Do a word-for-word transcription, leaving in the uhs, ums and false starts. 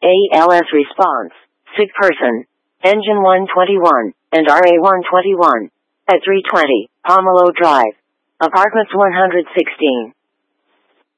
A L S response, sick person, engine one twenty-one, and R A one twenty-one, at three twenty, Pomelo Drive, apartments one hundred sixteen.